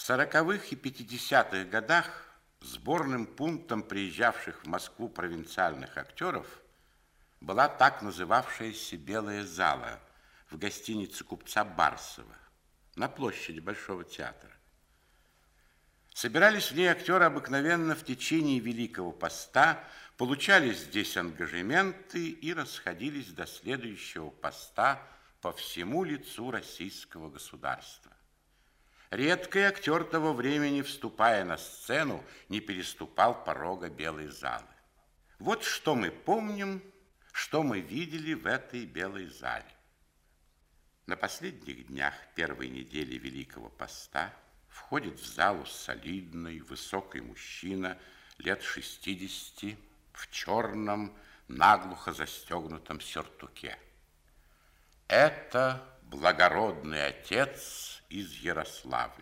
40-х и 50-х годах сборным пунктом приезжавших в Москву провинциальных актеров была так называвшаяся «Белая зала» в гостинице купца Барсова на площади Большого театра. Собирались в ней актеры обыкновенно в течение Великого Поста, получали здесь ангажементы и расходились до следующего поста по всему лицу российского государства. Редкий актер того времени, вступая на сцену, не переступал порога Белой залы. Вот что мы помним, что мы видели в этой Белой зале. На последних днях первой недели Великого Поста входит в залу солидный, высокий мужчина лет 60 в черном, наглухо застегнутом сюртуке. Это благородный отец из Ярославля.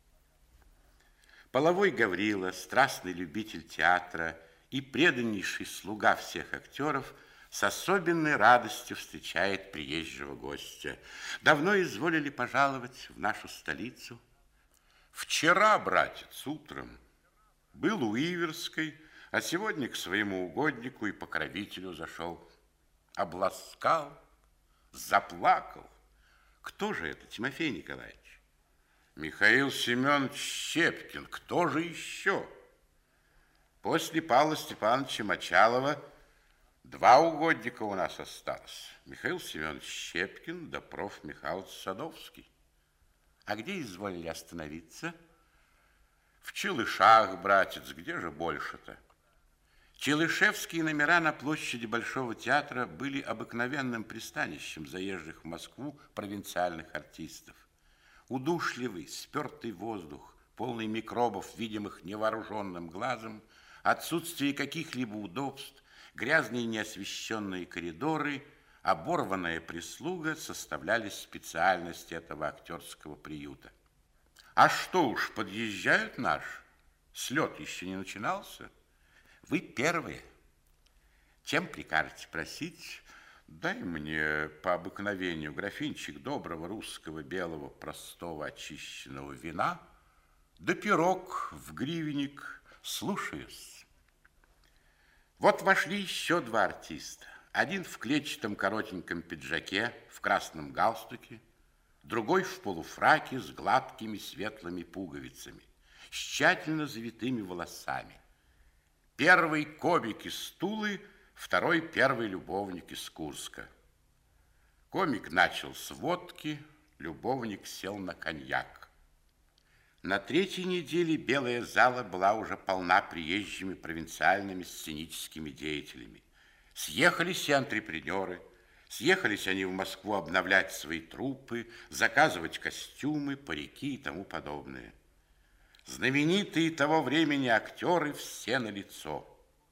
Половой Гаврила, страстный любитель театра и преданнейший слуга всех актеров, с особенной радостью встречает приезжего гостя. Давно изволили пожаловать в нашу столицу? Вчера, братец, утром был у Иверской, а сегодня к своему угоднику и покровителю зашел. Обласкал, заплакал. Кто же это, Тимофей Николаевич? Михаил Семенович Щепкин. Кто же еще? После Павла Степановича Мочалова два угодника у нас осталось. Михаил Семенович Щепкин да проф. Михаил Садовский. А где изволили остановиться? В Челышах, братец, где же больше-то? Челышевские номера на площади Большого театра были обыкновенным пристанищем заезжих в Москву провинциальных артистов. Удушливый, спертый воздух, полный микробов, видимых невооруженным глазом, отсутствие каких-либо удобств, грязные неосвещенные коридоры, оборванная прислуга составляли специальность этого актерского приюта. А что уж, подъезжают наши, слет еще не начинался. Вы первые. Чем прикажете просить? Дай мне по обыкновению графинчик доброго русского белого простого очищенного вина, да пирог в гривенник. Слушаюсь. Вот вошли еще два артиста. Один в клетчатом коротеньком пиджаке, в красном галстуке, другой в полуфраке с гладкими светлыми пуговицами, с тщательно завитыми волосами. Первый комик из Тулы, второй первый любовник из Курска. Комик начал с водки, любовник сел на коньяк. На третьей неделе Белая зала была уже полна приезжими провинциальными сценическими деятелями. Съехались и антрепренеры, съехались они в Москву обновлять свои труппы, заказывать костюмы, парики и тому подобное. Знаменитые того времени актеры все налицо.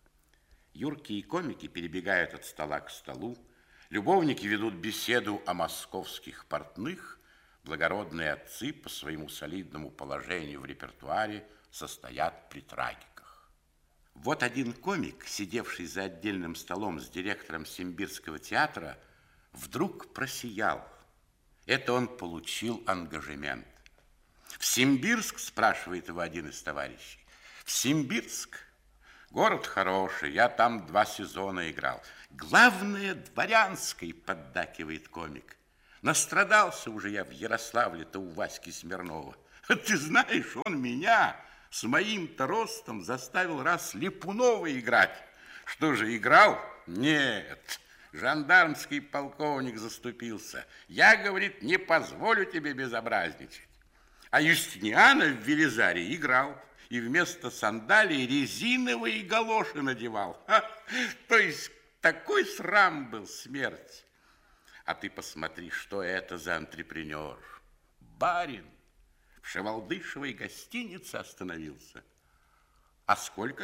Юркие комики перебегают от стола к столу, любовники ведут беседу о московских портных, благородные отцы по своему солидному положению в репертуаре состоят при трагиках. Вот один комик, сидевший за отдельным столом с директором Симбирского театра, вдруг просиял. Это он получил ангажемент. В Симбирск, спрашивает его один из товарищей. В Симбирск? Город хороший, я там 2 сезона играл. Главное, дворянской, поддакивает комик. Настрадался уже я в Ярославле-то у Васьки Смирнова. Ты знаешь, он меня с моим-то ростом заставил раз Липунова играть. Что же, играл? Нет, жандармский полковник заступился. Я, говорит, не позволю тебе безобразничать. А Юстиниана в Велизаре играл. И вместо сандалий резиновые галоши надевал. То есть такой срам был, смерть. А ты посмотри, что это за антрепренер. Барин в Шевалдышевой гостинице остановился. А сколько?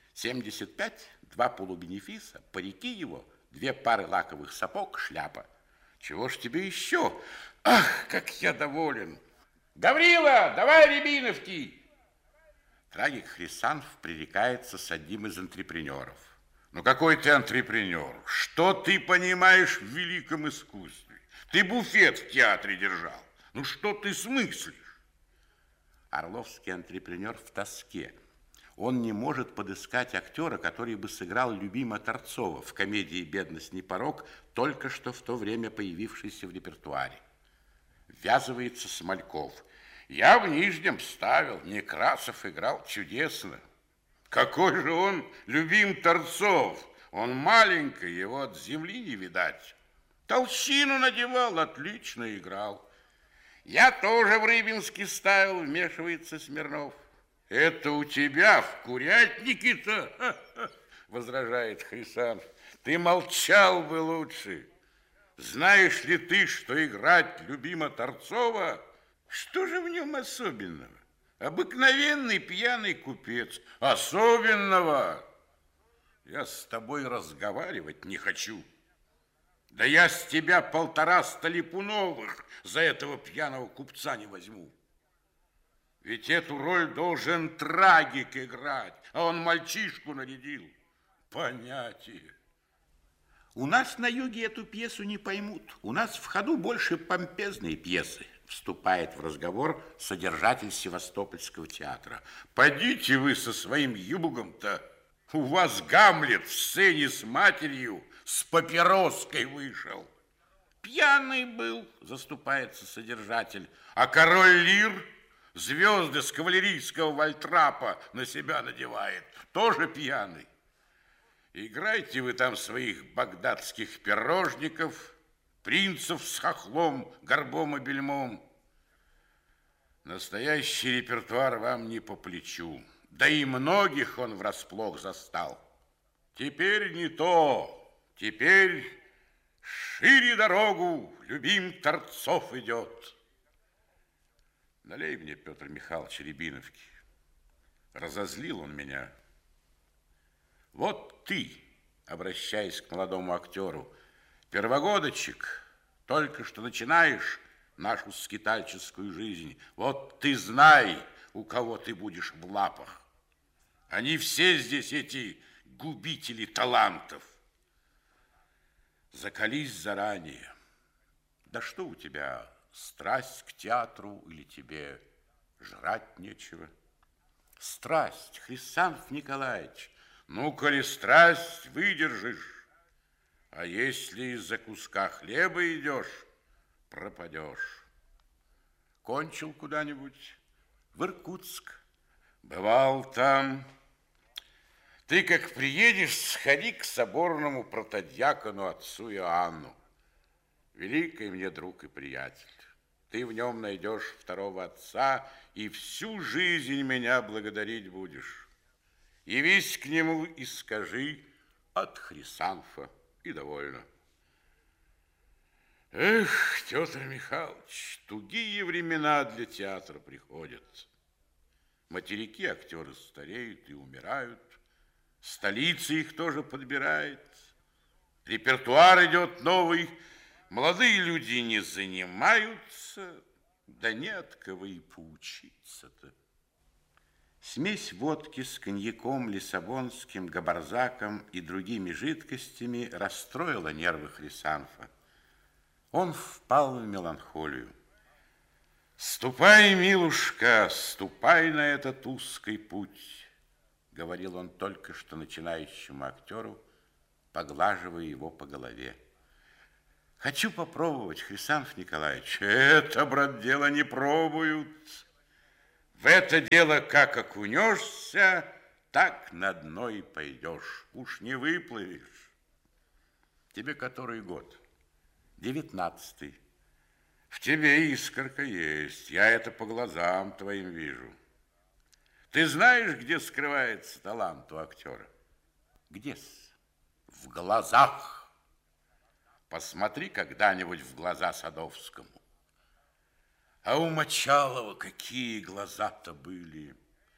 75, 2 полубенефиса, парики его, 2 пары лаковых сапог, шляпа. Чего ж тебе еще? Ах, как я доволен! Гаврила, давай рябиновки! Трагик Хрисанф пререкается с одним из антрепренеров. Ну, какой ты антрепренер? Что ты понимаешь в великом искусстве? Ты буфет в театре держал. Ну, что ты смыслишь? Орловский антрепренер в тоске. Он не может подыскать актера, который бы сыграл Любима Торцова в комедии «Бедность не порок», только что в то время появившейся в репертуаре. Ввязывается Смольков. Я в Нижнем ставил, Некрасов играл чудесно. Какой же он Любим Торцов? Он маленький, его от земли не видать. Толщину надевал, отлично играл. Я тоже в Рыбинске ставил, вмешивается Смирнов. Это у тебя в курятнике-то, возражает Хрисанф. Ты молчал бы лучше. Знаешь ли ты, что играть Любима Торцова? Что же в нем особенного? Обыкновенный пьяный купец. Особенного? Я с тобой разговаривать не хочу. Да я с тебя 1,5 липуновых за этого пьяного купца не возьму. Ведь эту роль должен трагик играть, а он мальчишку нарядил. Понятие. У нас на юге эту пьесу не поймут. У нас в ходу больше помпезные пьесы. Вступает в разговор содержатель Севастопольского театра. Подите вы со своим юбугом-то. У вас Гамлет в сцене с матерью с папироской вышел. Пьяный был, заступается содержатель, а король Лир звезды с кавалерийского вальтрапа на себя надевает. Тоже пьяный. Играйте вы там своих багдадских пирожников, принцев с хохлом, горбом и бельмом. Настоящий репертуар вам не по плечу. Да и многих он врасплох застал. Теперь не то. Теперь шире дорогу Любим Торцов идет. Налей мне, Петр Михайлович, рябиновки. Разозлил он меня. Вот ты, обращаясь к молодому актеру, первогодочек, только что начинаешь нашу скитальческую жизнь. Вот ты знай, у кого ты будешь в лапах. Они все здесь эти губители талантов. Закались заранее. Да что у тебя, страсть к театру или тебе жрать нечего? Страсть, Хрисанф Николаевич. Ну, коли страсть, выдержишь. А если из-за куска хлеба идешь, пропадешь. Кончил куда-нибудь? В Иркутск. Бывал там. Ты, как приедешь, сходи к соборному протодьякону отцу Иоанну. Великий мне друг и приятель. Ты в нем найдешь второго отца и всю жизнь меня благодарить будешь. Явись к нему и скажи от Хрисанфа, и довольно. Эх, Петр Михайлович, тугие времена для театра приходят. Материки актеры стареют и умирают. Столица их тоже подбирает. Репертуар идет новый. Молодые люди не занимаются. Да не от кого и поучиться-то. Смесь водки с коньяком лиссабонским, габарзаком и другими жидкостями расстроила нервы Хрисанфа. Он впал в меланхолию. «Ступай, милушка, ступай на этот узкий путь», говорил он только что начинающему актеру, поглаживая его по голове. «Хочу попробовать, Хрисанф Николаевич». «Это, брат, дело не пробуют. В это дело как окунешься, так на дно и пойдешь. Уж не выплывешь. Тебе который год?» 19-й. В тебе искорка есть, я это по глазам твоим вижу. Ты знаешь, где скрывается талант у актера? Где-с? В глазах. Посмотри когда-нибудь в глаза Садовскому. А у Мочалова какие глаза-то были.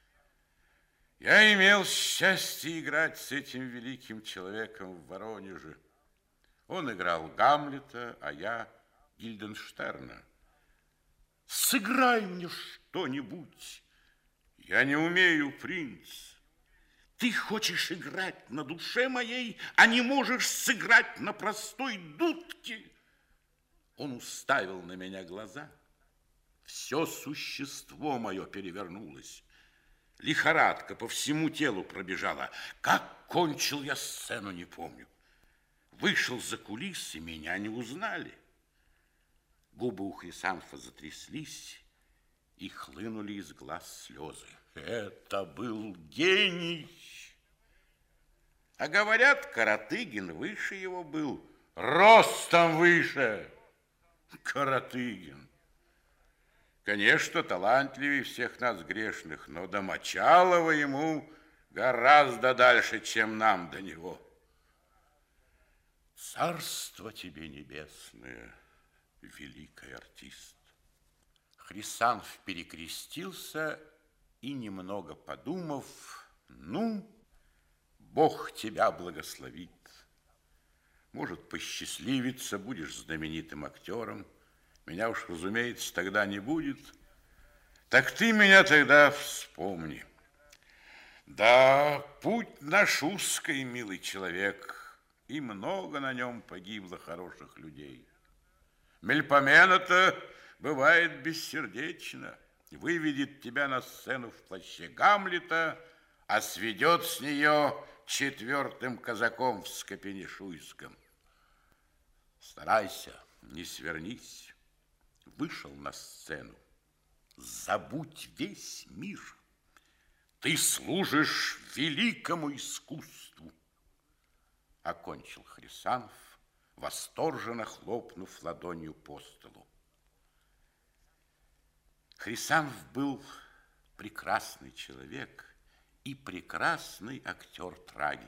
Я имел счастье играть с этим великим человеком в Воронеже. Он играл Гамлета, а я Гильденштерна. Сыграй мне что-нибудь. Я не умею, принц. Ты хочешь играть на душе моей, а не можешь сыграть на простой дудке. Он уставил на меня глаза. Все существо мое перевернулось. Лихорадка по всему телу пробежала. Как кончил я сцену, не помню. Вышел за кулисы, меня не узнали. Губы у Хрисанфа затряслись, и хлынули из глаз слезы. Это был гений. А говорят, Каратыгин выше его был, ростом выше. Каратыгин. Конечно, талантливее всех нас грешных, но до Мочалова ему гораздо дальше, чем нам до него. Царство тебе небесное, великий артист. Хрисанф перекрестился и, немного подумав, ну, Бог тебя благословит. Может, посчастливится, будешь знаменитым актером. Меня уж, разумеется, тогда не будет. Так ты меня тогда вспомни. Да, путь наш узкий, милый человек, и много на нем погибло хороших людей. Мельпомена-то бывает бессердечно, выведет тебя на сцену в плаще Гамлета, а сведет с нее четвертым казаком в Скопенишуйском. Старайся, не свернись. Вышел на сцену. Забудь весь мир. Ты служишь великому искусству. Окончил Хрисанф, восторженно хлопнув ладонью по столу. Хрисанф был прекрасный человек и прекрасный актер-трагик.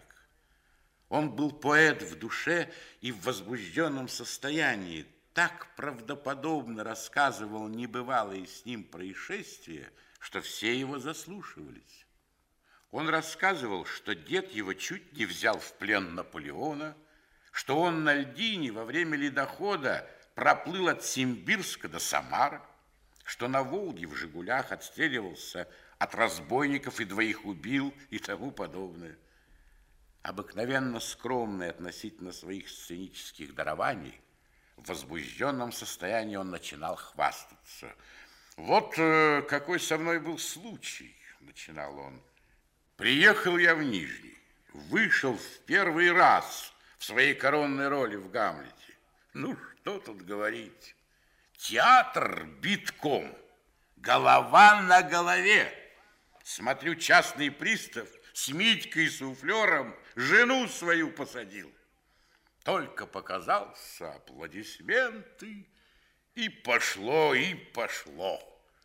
Он был поэт в душе и в возбужденном состоянии, так правдоподобно рассказывал небывалые с ним происшествия, что все его заслушивались. Он рассказывал, что дед его чуть не взял в плен Наполеона, что он на льдине во время ледохода проплыл от Симбирска до Самары, что на Волге в «Жигулях» отстреливался от разбойников и двоих убил и тому подобное. Обыкновенно скромный относительно своих сценических дарований, в возбужденном состоянии он начинал хвастаться. «Вот какой со мной был случай», — начинал он. «Приехал я в Нижний, вышел в первый раз в своей коронной роли в «Гамлете». Ну, что тут говорить. Театр битком, голова на голове. Смотрю, частный пристав с Митькой и суфлером жену свою посадил. Только показался, аплодисменты, и пошло, и пошло.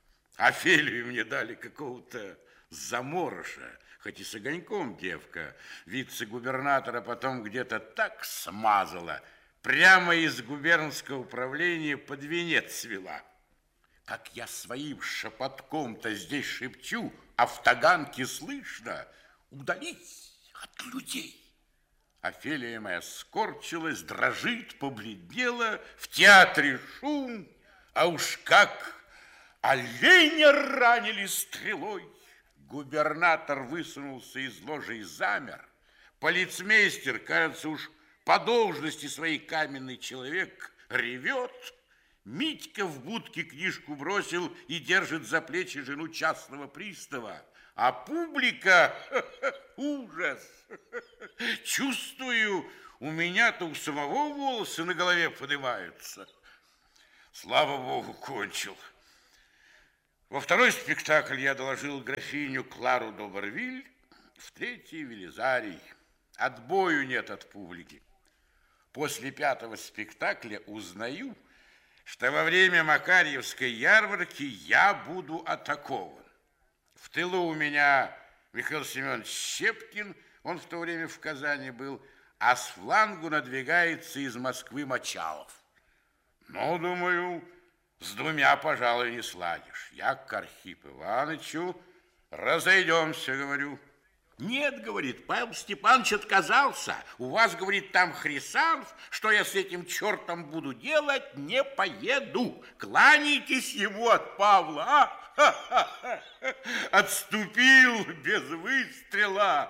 Офелию мне дали какого-то заморыша, хоть и с огоньком девка. Вице-губернатора потом где-то так смазала, прямо из губернского управления под венец свела. Как я своим шепотком-то здесь шепчу, а в таганке слышно: удались от людей. Офелия моя скорчилась, дрожит, побледнела, в театре шум, а уж как оленя ранили стрелой. Губернатор высунулся из ложи и замер. Полицмейстер, кажется, уж по должности своей каменный человек, ревет. Митька в будке книжку бросил и держит за плечи жену частного пристава. А публика, ужас, чувствую, у меня-то у самого волосы на голове поднимаются. Слава Богу, кончил. Во второй спектакль я доложил графиню Клару Добервиль, в третий Велизарий. Отбою нет от публики. После пятого спектакля узнаю, что во время Макарьевской ярмарки я буду атакован. В тылу у меня Михаил Семенович Щепкин, он в то время в Казани был, а с флангу надвигается из Москвы Мочалов. Ну, думаю, с двумя, пожалуй, не сладишь. Я к Архипу Ивановичу: разойдемся, говорю. Нет, говорит, Павел Степанович отказался. У вас, говорит, там Хрисанф, что я с этим чертом буду делать, не поеду. Кланяйтесь ему от Павла, а? Ха-ха-ха. Отступил без выстрела.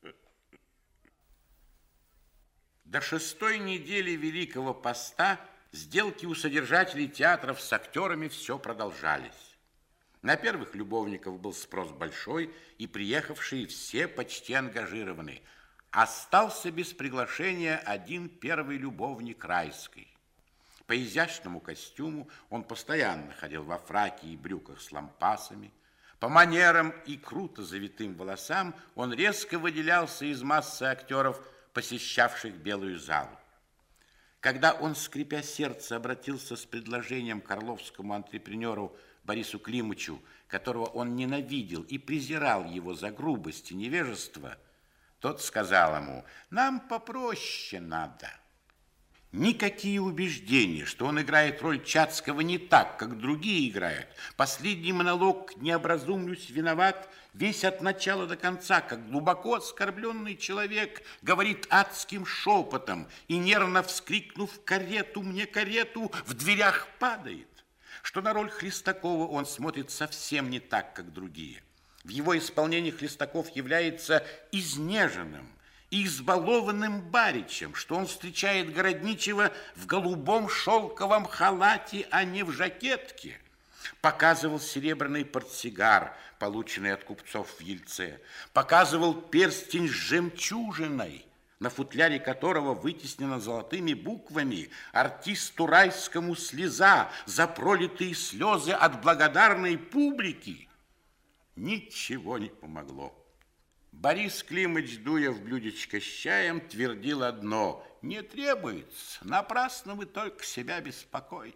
До 6-й недели Великого Поста сделки у содержателей театров с актерами все продолжались. На первых любовников был спрос большой, и приехавшие все почти ангажированы. Остался без приглашения один первый любовник Райской. По изящному костюму он постоянно ходил во фраке и брюках с лампасами. По манерам и круто завитым волосам он резко выделялся из массы актеров, посещавших Белую залу. Когда он, скрипя сердце, обратился с предложением к орловскому антрепренеру Борису Климычу, которого он ненавидел и презирал его за грубость и невежество, тот сказал ему: «Нам попроще надо». Никакие убеждения, что он играет роль Чацкого не так, как другие играют. Последний монолог «Не образумлюсь, виноват» весь от начала до конца, как глубоко оскорбленный человек, говорит адским шепотом и, нервно вскрикнув «Карету, мне карету!», в дверях падает. Что на роль Хлестакова он смотрит совсем не так, как другие. В его исполнении Хлестаков является изнеженным и избалованным баричем, что он встречает Городничего в голубом шелковом халате, а не в жакетке. Показывал серебряный портсигар, полученный от купцов в Ельце. Показывал перстень с жемчужиной, на футляре которого вытеснено золотыми буквами: артисту Райскому слеза за пролитые слезы от благодарной публики. Ничего не помогло. Борис Климыч, дуя в блюдечко с чаем, твердил одно: не требуется, напрасно вы только себя беспокоите.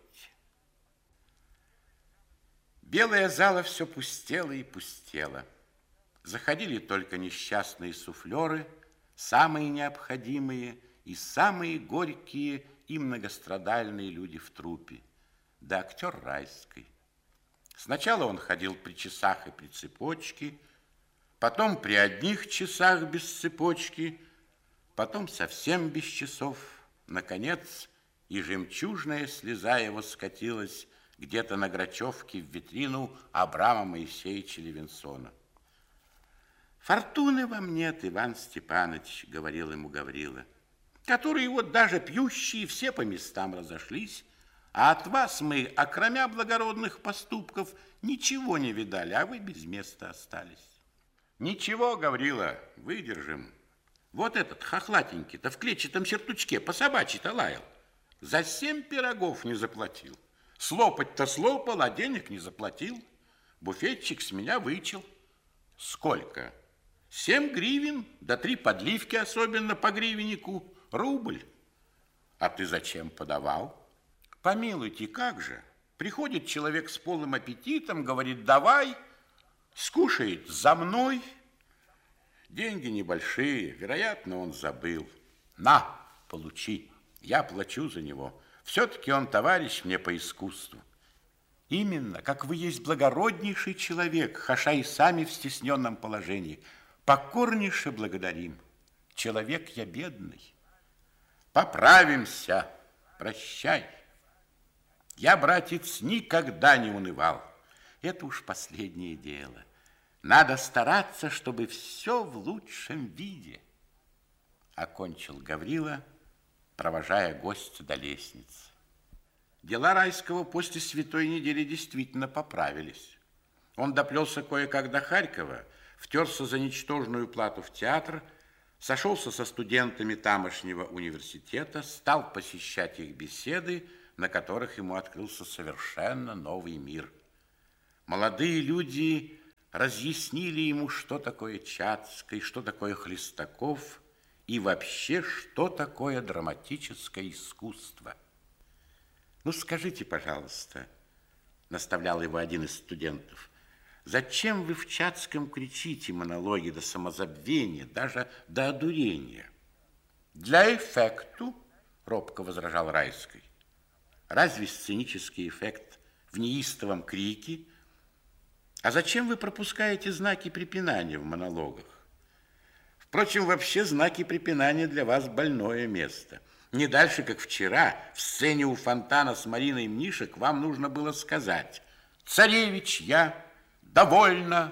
Белая зала все пустела и пустела. Заходили только несчастные суфлеры, самые необходимые и самые горькие и многострадальные люди в труппе, да актер Райской. Сначала он ходил при часах и при цепочке, потом при одних часах без цепочки, потом совсем без часов. Наконец, и жемчужная слеза его скатилась где-то на Грачевке в витрину Абрама Моисеевича Левинсона. «Фортуны вам нет, Иван Степанович», — говорил ему Гаврила, «которые вот даже пьющие все по местам разошлись, а от вас мы, окромя благородных поступков, ничего не видали, а вы без места остались». «Ничего, Гаврила, выдержим. Вот этот хохлатенький-то в клетчатом сертучке по собачьи-то лаял. За 7 пирогов не заплатил. Слопать-то слопал, а денег не заплатил. Буфетчик с меня вычел». «Сколько?» 7 гривен, да 3 подливки, особенно по гривеннику, рубль. А ты зачем подавал? Помилуйте, как же? Приходит человек с полным аппетитом, говорит: давай, скушает за мной. Деньги небольшие, вероятно, он забыл. На, получи, я плачу за него. Все-таки он товарищ мне по искусству. Именно, как вы есть благороднейший человек, хаша и сами в стесненном положении. Покорнейше благодарим. Человек я бедный. Поправимся. Прощай. Я, братец, никогда не унывал. Это уж последнее дело. Надо стараться, чтобы все в лучшем виде. Окончил Гаврила, провожая гостя до лестницы. Дела Райского после Святой недели действительно поправились. Он доплелся кое-как до Харькова, втерся за ничтожную плату в театр, сошелся со студентами тамошнего университета, стал посещать их беседы, на которых ему открылся совершенно новый мир. Молодые люди разъяснили ему, что такое Чацкий, что такое Хлестаков и вообще, что такое драматическое искусство. «Ну, скажите, пожалуйста», — наставлял его один из студентов, «зачем вы в Чацком кричите монологи до самозабвения, даже до одурения?» «Для эффекту», — робко возражал Райский. «Разве сценический эффект в неистовом крике? А зачем вы пропускаете знаки препинания в монологах? Впрочем, вообще знаки препинания для вас больное место. Не дальше, как вчера, в сцене у фонтана с Мариной Мнишек вам нужно было сказать: «Царевич я, довольно,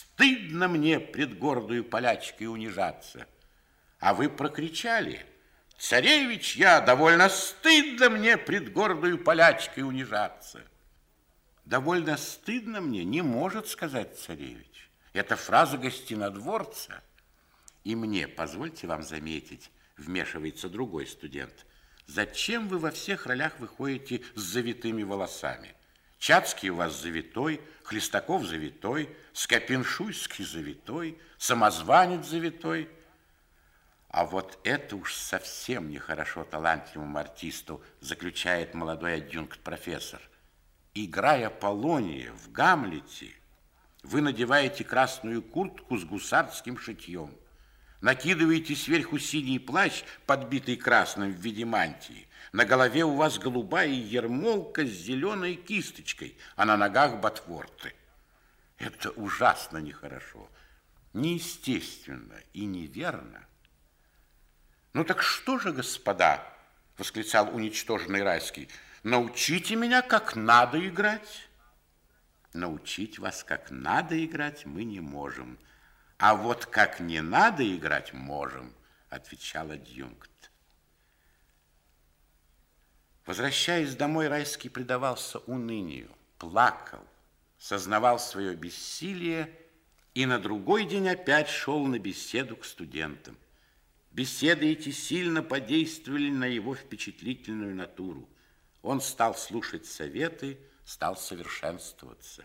стыдно мне пред гордою полячкой унижаться». А вы прокричали: Царевич я, довольно стыдно мне пред гордою полячкой унижаться. Довольно стыдно мне не может сказать царевич. Это фраза гостинодворца. И мне, позвольте вам заметить, вмешивается другой студент, зачем вы во всех ролях выходите с завитыми волосами? Чацкий у вас завитой, Хлестаков завитой, Скопин-Шуйский завитой, Самозванец завитой. А вот это уж совсем нехорошо талантливому артисту, заключает молодой адъюнкт-профессор. Играя Полония в «Гамлете», вы надеваете красную куртку с гусарским шитьем, накидываете сверху синий плащ, подбитый красным в виде мантии. На голове у вас голубая ермолка с зеленой кисточкой, а на ногах ботфорты. Это ужасно нехорошо, неестественно и неверно. Ну так что же, господа, восклицал уничтоженный Райский, научите меня, как надо играть. Научить вас, как надо играть, мы не можем. А вот как не надо играть, можем, отвечал адъюнкт. Возвращаясь домой, Райский предавался унынию, плакал, сознавал свое бессилие и на другой день опять шел на беседу к студентам. Беседы эти сильно подействовали на его впечатлительную натуру. Он стал слушать советы, стал совершенствоваться.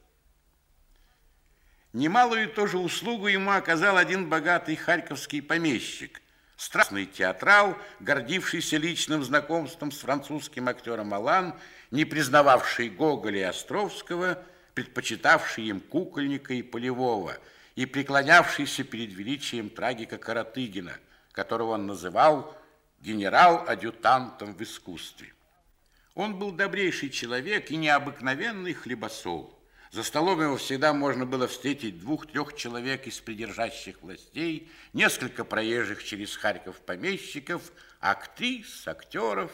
Немалую тоже услугу ему оказал один богатый харьковский помещик, страстный театрал, гордившийся личным знакомством с французским актером Алан, не признававший Гоголя и Островского, предпочитавший им Кукольника и Полевого и преклонявшийся перед величием трагика Каратыгина, которого он называл генерал-адъютантом в искусстве. Он был добрейший человек и необыкновенный хлебосол. За столом его всегда можно было встретить 2-3 человек из придержащих властей, несколько проезжих через Харьков помещиков, актрис, актеров.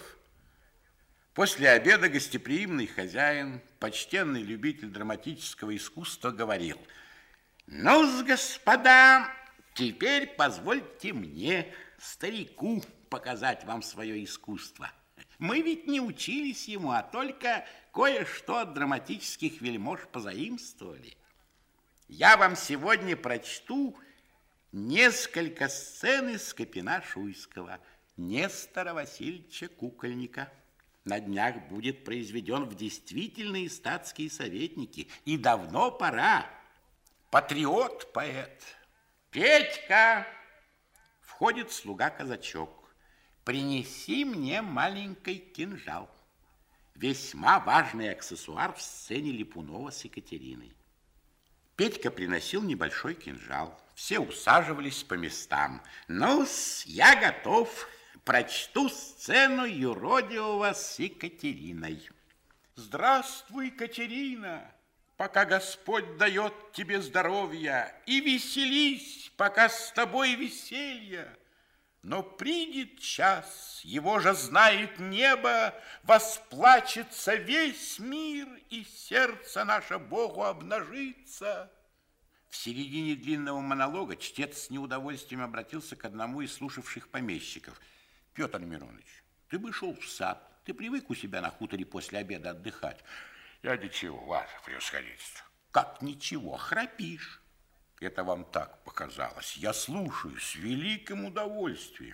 После обеда гостеприимный хозяин, почтенный любитель драматического искусства, говорил: «Ну-с, господа, теперь позвольте мне, старику, показать вам свое искусство. Мы ведь не учились ему, а только кое-что от драматических вельмож позаимствовали. Я вам сегодня прочту несколько сцен из Скопина-Шуйского, Нестора Васильевича Кукольника. На днях будет произведен в действительные статские советники, и давно пора. Патриот-поэт. Петька!» Входит слуга-казачок. «Принеси мне маленький кинжал». Весьма важный аксессуар в сцене Липунова с Екатериной. Петька приносил небольшой кинжал. Все усаживались по местам. «Ну-с, я готов. Прочту сцену юродивого с Екатериной». «Здравствуй, Екатерина, пока Господь дает тебе здоровья, и веселись, пока с тобой веселье. Но придет час, его же знает небо, восплачется весь мир, и сердце наше Богу обнажится». В середине длинного монолога чтец с неудовольствием обратился к одному из слушавших помещиков. «Петр Миронович, ты бы шел в сад, ты привык у себя на хуторе после обеда отдыхать». «Я ничего, ваше превосходительство». «Как ничего, храпишь». «Это вам так показалось. Я слушаю с великим удовольствием».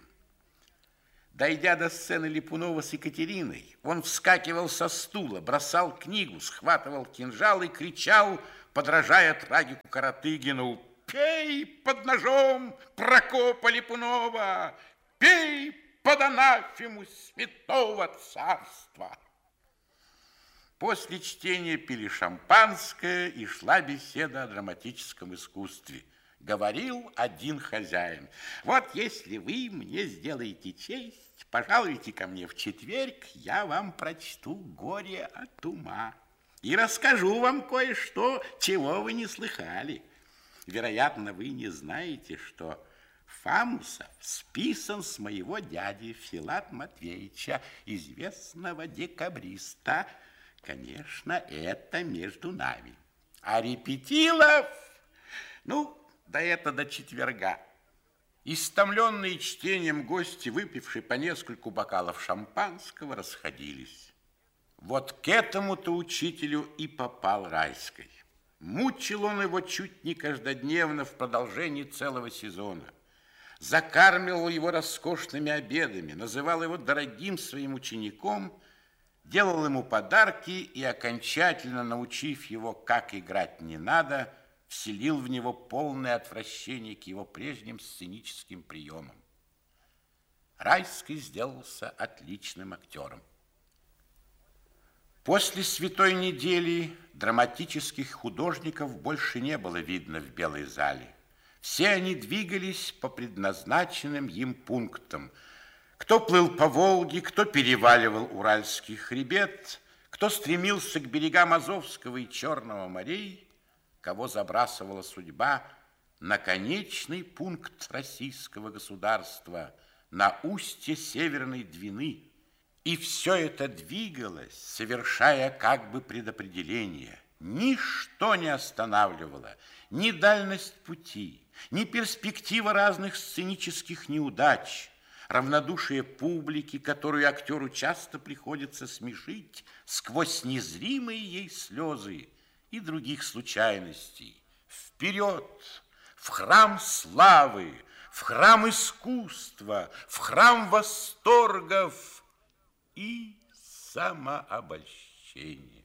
Дойдя до сцены Липунова с Екатериной, он вскакивал со стула, бросал книгу, схватывал кинжал и кричал, подражая трагику Каратыгину: «Пей под ножом Прокопа Липунова! Пей под анафему святого царства!» После чтения пили шампанское, и шла беседа о драматическом искусстве. Говорил один хозяин: «Вот если вы мне сделаете честь, пожалуйте ко мне в четверг, я вам прочту «Горе от ума» и расскажу вам кое-что, чего вы не слыхали. Вероятно, вы не знаете, что Фамусов списан с моего дяди Филата Матвеевича, известного декабриста. Конечно, это между нами. А Репетилов, ну, да это до четверга. Истомленные чтением гости, выпившие по нескольку бокалов шампанского, расходились. Вот к этому-то учителю и попал Райский. Мучил он его чуть не каждодневно в продолжении целого сезона. Закармливал его роскошными обедами, называл его дорогим своим учеником, делал ему подарки и, окончательно научив его, как играть не надо, вселил в него полное отвращение к его прежним сценическим приемам. Райский сделался отличным актером. После Святой недели драматических художников больше не было видно в Белой зале. Все они двигались по предназначенным им пунктам. Кто плыл по Волге, кто переваливал Уральский хребет, кто стремился к берегам Азовского и Черного морей, кого забрасывала судьба на конечный пункт российского государства, на устье Северной Двины. И все это двигалось, совершая как бы предопределение. Ничто не останавливало, ни дальность пути, ни перспектива разных сценических неудач, равнодушие публики, которую актеру часто приходится смешить сквозь незримые ей слезы, и других случайностей. Вперед, в храм славы, в храм искусства, в храм восторгов и самообольщения.